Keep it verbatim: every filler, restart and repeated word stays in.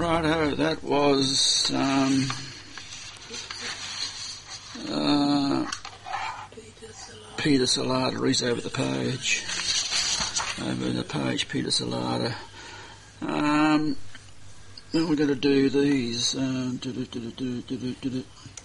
Righto, that was um, uh, Peter Salata. He's over the page. Over the page, Peter Salata. Um, now we're going to do these. Uh, do, do, do, do, do, do, do, do.